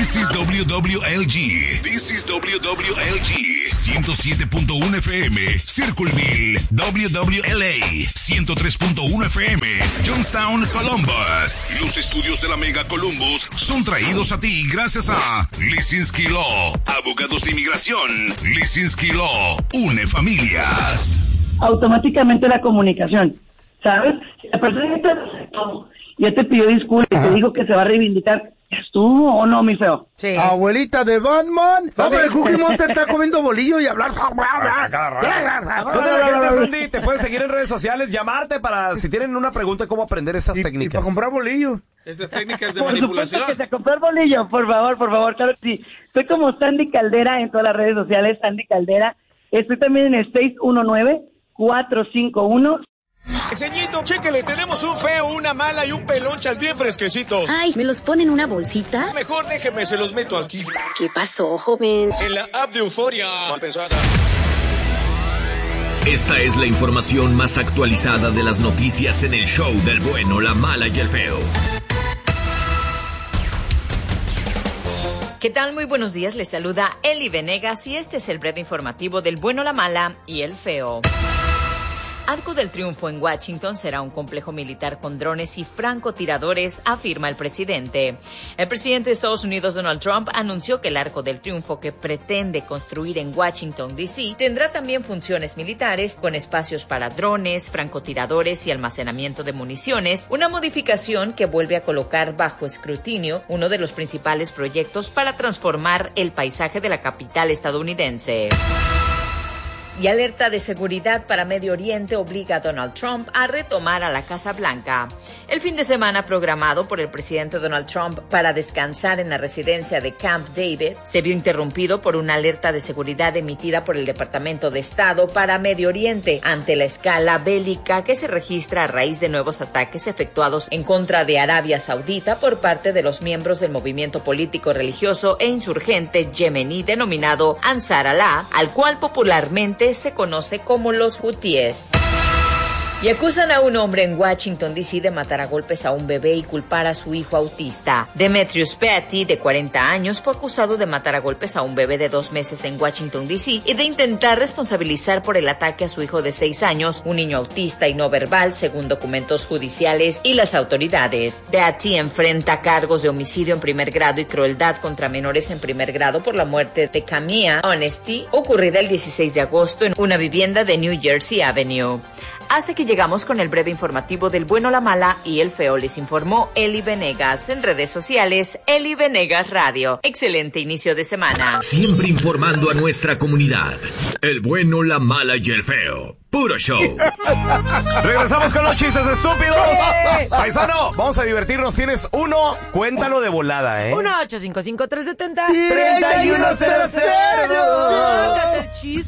This is WWLG. This is WWLG. 107.1 FM. Circleville. WWLA. 103.1 FM. Johnstown, Columbus. Los estudios de la Mega Columbus son traídos a ti gracias a Lisinski Law. Abogados de inmigración. Lisinski Law. Une familias. Automáticamente la comunicación, ¿sabes? Si la persona ya te pidió disculpas y te dijo que se va a reivindicar, ¿estuvo o no, mi feo? Sí. Abuelita de Batman. Hombre, el Cookie Monster está comiendo bolillo y hablar. Sandy, te pueden seguir en redes sociales, llamarte para si tienen una pregunta cómo aprender esas técnicas. Y para comprar bolillo. Estas técnicas de manipulación. Por supuesto que se compró el bolillo, por favor, claro que sí. Estoy como Sandy Caldera en todas las redes sociales, Sandy Caldera. Estoy también en el 619-451. Ceñito, chéquele, tenemos un feo, una mala y un pelonchas bien fresquecitos. Ay, ¿me los ponen en una bolsita? Mejor déjeme, se los meto aquí. ¿Qué pasó, joven? En la app de Euforia. Mal pensada. Esta es la información más actualizada de las noticias en el show del bueno, la mala y el feo. ¿Qué tal? Muy buenos días, les saluda Eli Venegas y este es el breve informativo del bueno, la mala y el feo. Arco del Triunfo en Washington será un complejo militar con drones y francotiradores, afirma el presidente. El presidente de Estados Unidos, Donald Trump, anunció que el Arco del Triunfo que pretende construir en Washington, D.C., tendrá también funciones militares con espacios para drones, francotiradores y almacenamiento de municiones, una modificación que vuelve a colocar bajo escrutinio uno de los principales proyectos para transformar el paisaje de la capital estadounidense. Y alerta de seguridad para Medio Oriente obliga a Donald Trump a retomar a la Casa Blanca. El fin de semana programado por el presidente Donald Trump para descansar en la residencia de Camp David se vio interrumpido por una alerta de seguridad emitida por el Departamento de Estado para Medio Oriente ante la escala bélica que se registra a raíz de nuevos ataques efectuados en contra de Arabia Saudita por parte de los miembros del movimiento político, religioso e insurgente yemení denominado Ansar Allah, al cual popularmente se conoce como los hutíes. Y acusan a un hombre en Washington, D.C. de matar a golpes a un bebé y culpar a su hijo autista. Demetrius Petty, de 40 años, fue acusado de matar a golpes a un bebé de 2 meses en Washington, D.C. y de intentar responsabilizar por el ataque a su hijo de 6 años, un niño autista y no verbal, según documentos judiciales y las autoridades. Petty enfrenta cargos de homicidio en primer grado y crueldad contra menores en primer grado por la muerte de Camilla Honesty, ocurrida el 16 de agosto en una vivienda de New Jersey Avenue. Hasta que llegamos con el breve informativo del bueno, la mala y el feo. Les informó Eli Venegas. En redes sociales, Eli Venegas Radio. Excelente inicio de semana. Siempre informando a nuestra comunidad. El bueno, la mala y el feo. Puro show. Regresamos con los chistes estúpidos. Paisano, vamos a divertirnos. Tienes uno, cuéntalo de volada, 1-855-370-3100. ¡3100! Sácate el chiste.